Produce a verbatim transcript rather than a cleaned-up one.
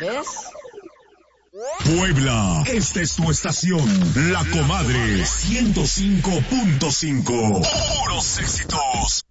¿Ves? Puebla, esta es tu estación, La Comadre ciento cinco punto cinco. Puros éxitos.